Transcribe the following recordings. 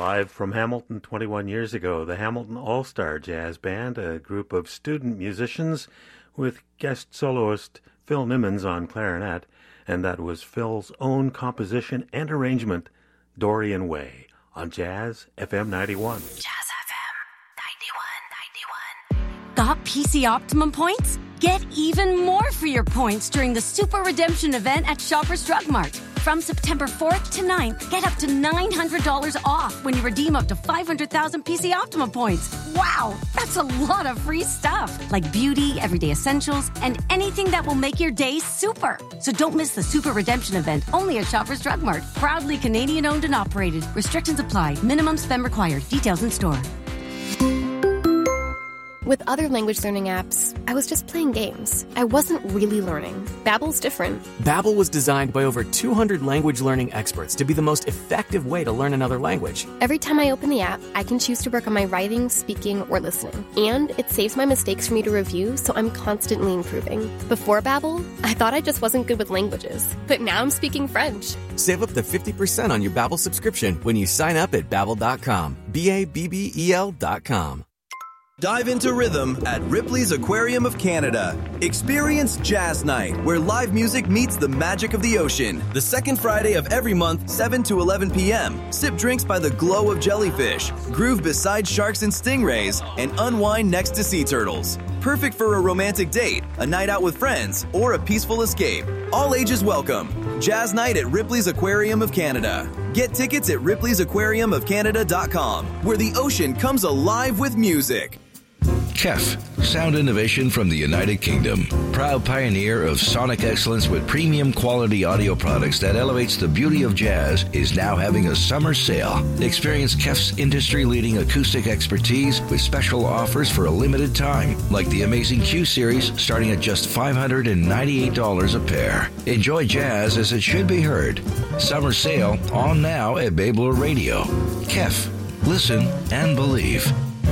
Live from Hamilton 21 years ago, the Hamilton All-Star Jazz Band, a group of student musicians with guest soloist Phil Nimmons on clarinet, and that was Phil's own composition and arrangement, Dorian Way, on Jazz FM 91. Jazz FM 91. Got PC Optimum points? Get even more for your points during the Super Redemption event at Shoppers Drug Mart. From September 4th to 9th, get up to $900 off when you redeem up to 500,000 PC Optimum points. Wow, that's a lot of free stuff, like beauty, everyday essentials, and anything that will make your day super. So don't miss the Super Redemption event, only at Shoppers Drug Mart. Proudly Canadian-owned and operated. Restrictions apply. Minimum spend required. Details in store. With other language learning apps, I was just playing games. I wasn't really learning. Babbel's different. Babbel was designed by over 200 language learning experts to be the most effective way to learn another language. Every time I open the app, I can choose to work on my writing, speaking, or listening. And it saves my mistakes for me to review, so I'm constantly improving. Before Babbel, I thought I just wasn't good with languages. But now I'm speaking French. Save up to 50% on your Babbel subscription when you sign up at Babbel.com. Babbel.com. Dive into rhythm at Ripley's Aquarium of Canada. Experience Jazz Night, where live music meets the magic of the ocean. The second Friday of every month, 7 to 11 p.m. Sip drinks by the glow of jellyfish, groove beside sharks and stingrays, and unwind next to sea turtles. Perfect for a romantic date, a night out with friends, or a peaceful escape. All ages welcome. Jazz Night at Ripley's Aquarium of Canada. Get tickets at ripleysAquariumofcanada.com, where the ocean comes alive with music. KEF, sound innovation from the United Kingdom. Proud pioneer of sonic excellence with premium quality audio products that elevates the beauty of jazz, is now having a summer sale. Experience KEF's industry-leading acoustic expertise with special offers for a limited time, like the amazing Q Series starting at just $598 a pair. Enjoy jazz as it should be heard. Summer sale on now at Babler Radio. KEF, listen and believe.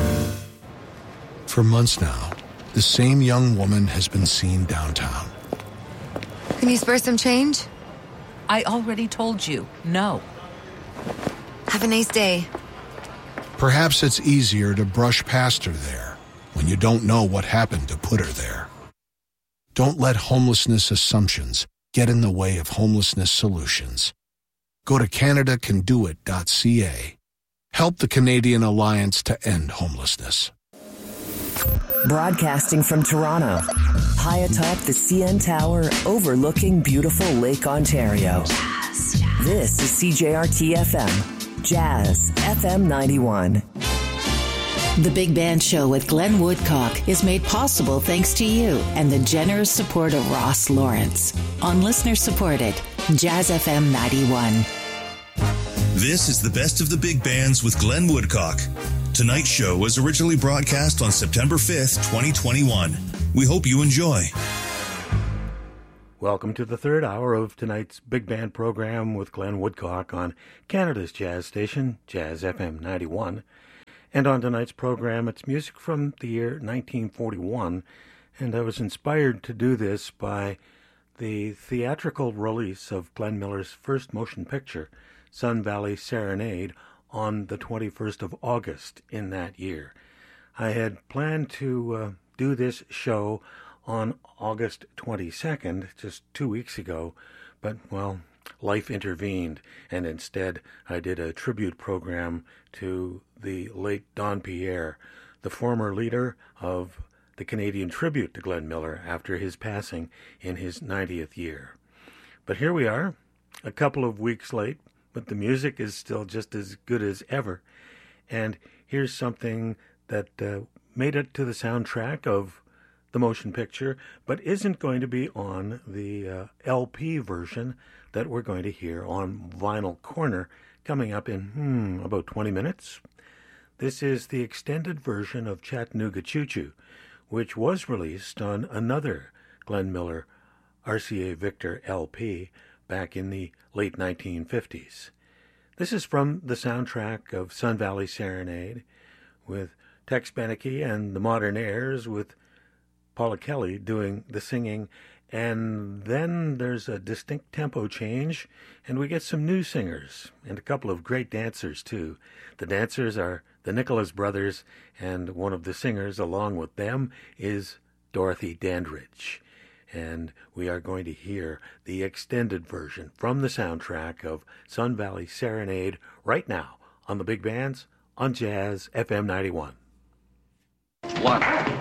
For months now, the same young woman has been seen downtown. Can you spare some change? I already told you, no. Have a nice day. Perhaps it's easier to brush past her there when you don't know what happened to put her there. Don't let homelessness assumptions get in the way of homelessness solutions. Go to CanadaCanDoIt.ca. Help the Canadian Alliance to End Homelessness. Broadcasting from Toronto, high atop the CN Tower overlooking beautiful Lake Ontario. This is CJRT-FM, Jazz FM 91. The Big Band Show with Glenn Woodcock is made possible thanks to you and the generous support of Ross Lawrence on listener-supported Jazz FM 91. This is the best of the big bands with Glenn Woodcock. Tonight's show was originally broadcast on September 5th, 2021. We hope you enjoy. Welcome to the third hour of tonight's Big Band program with Glenn Woodcock on Canada's jazz station, Jazz FM 91. And on tonight's program, it's music from the year 1941, and I was inspired to do this by the theatrical release of Glenn Miller's first motion picture, Sun Valley Serenade, on the 21st of August in that year. I had planned to do this show on August 22nd, just 2 weeks ago, but, well, life intervened, and instead I did a tribute program to the late Don Pierre, the former leader of the Canadian Tribute to Glenn Miller after his passing in his 90th year. But here we are, a couple of weeks late, but the music is still just as good as ever. And here's something that made it to the soundtrack of the motion picture, but isn't going to be on the LP version that we're going to hear on Vinyl Corner coming up in about 20 minutes. This is the extended version of Chattanooga Choo Choo, which was released on another Glenn Miller RCA Victor LP back in the late 1950s. This is from the soundtrack of Sun Valley Serenade with Tex Beneke and the Modern Airs, with Paula Kelly doing the singing And then there's a distinct tempo change, and we get some new singers and a couple of great dancers, too. The dancers are the Nicholas Brothers, and one of the singers along with them is Dorothy Dandridge. And we are going to hear the extended version from the soundtrack of Sun Valley Serenade right now on the Big Bands on Jazz FM 91. 1.